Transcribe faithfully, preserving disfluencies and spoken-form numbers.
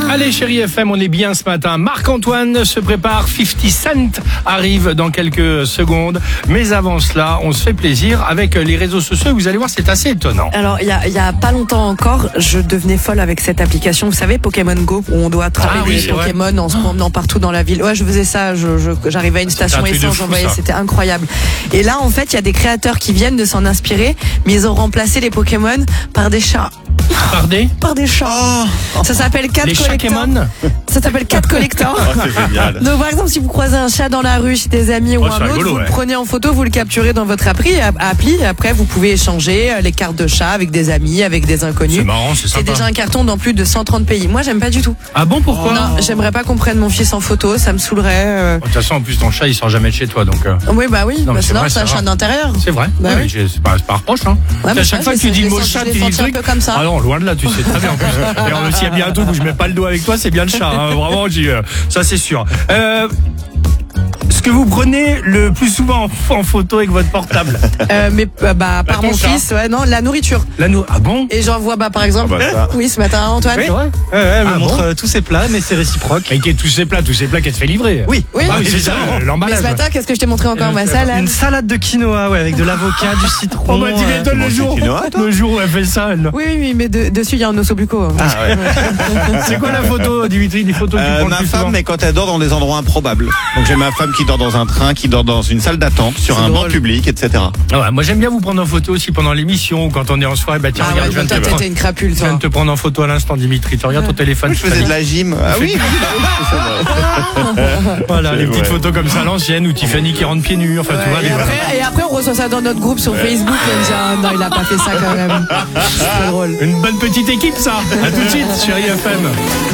Allez, chérie F M, on est bien ce matin. Marc-Antoine se prépare, cinquante Cent arrive dans quelques secondes. Mais avant cela, on se fait plaisir avec les réseaux sociaux. Vous allez voir, c'est assez étonnant. Alors, il y a, il y a pas longtemps encore, je devenais folle avec cette application. Vous savez, Pokémon Go, où on doit attraper Ah oui, des c'est Pokémon en se promenant partout dans la ville. Ouais, je faisais ça. Je, je, j'arrivais à une station un truc de essence, fou, j'envoyais, ça. c'était incroyable. Et là, en fait, il y a des créateurs qui viennent de s'en inspirer, mais ils ont remplacé les Pokémon par des chats. Pardon. Par des chats. Ça s'appelle Cat Les Collector. Pokémon. Ça s'appelle Cat Collector. Oh, c'est génial. Donc, par exemple, si vous croisez un chat dans la rue chez des amis ou Oh, un c'est autre, rigolo, vous ouais. le prenez en photo, vous le capturez dans votre appli, appli et après, vous pouvez échanger les cartes de chat avec des amis, avec des inconnus. C'est marrant, c'est C'est sympa. déjà un carton dans plus de cent trente pays. Moi, j'aime pas du tout. Ah bon, pourquoi? Non, j'aimerais pas qu'on prenne mon fils en photo, ça me saoulerait. euh. De toute façon, en plus, ton chat, il sort jamais de chez toi, donc. euh, Oui, bah oui, Non, mais bah, c'est sinon, vrai, c'est un c'est chat rare. d'intérieur. C'est vrai. Bah oui, oui. j'ai- c'est pas, c'est pas un reproche, hein. Ouais, mais à ça, chaque fois je que tu les dis le mot sens- chat, je les tu dis le sens un truc. peu comme ça. Ah non, loin de là, tu sais très bien en plus. Et alors, s'il y a bien un truc où je mets pas le doigt avec toi, c'est bien le chat. Hein. Vraiment, j'y, euh, ça c'est sûr. Euh, ce que vous prenez le plus souvent en, en photo avec votre portable. Euh, mais euh, bah par ton mon chat. fils, ouais, non, la nourriture. La nou- Ah bon? Et j'en vois, bah par exemple, Ah bah ça. oui, ce matin, Antoine. Oui. Ouais, ouais, elle me Ah montre bon euh, tous ses plats, mais c'est réciproque. Et qui est tous ces plats, tous ces plats qu'elle te fait livrer. Oui, Oui. Ah oui, c'est ça, Mais l'emballage. ce matin, qu'est-ce que je t'ai montré encore, ma salade? une salade de quinoa, ouais, avec de l'avocat, du citron. On m'a dit, mais euh, donne le manges jour, du quinoa, toi le jour où elle fait ça, elle. Oui, oui, mais de- dessus, il y a un ossobuco. Ah ouais. C'est quoi la photo, Dimitri, des photos que tu Euh, prends le ma plus femme, souvent? mais quand elle dort dans des endroits improbables. Donc j'ai ma femme qui dort dans un train, qui dort dans une salle d'attente, sur C'est un banc drôle. public, et cetera. Ah ouais, moi j'aime bien vous prendre en photo aussi pendant l'émission ou quand on est en soirée. Bah tiens, Ah regarde, ouais, je viens de toi, te t'étais prendre- une crapule, je viens toi. de te prendre en photo à l'instant, Dimitri. Tu regardes ton téléphone. Je faisais de la gym. Ah oui, oui, c'est vrai. Voilà, les C'est petites vrai. photos comme ça à l'ancienne où Tiffany qui rentre pieds nus. Enfin, tu vois, Et les- après, et après, on reçoit ça dans notre groupe sur Facebook et on dit, ah, non, il a pas fait ça quand même. C'est drôle. Une bonne petite équipe, ça. À tout de suite, chérie F M.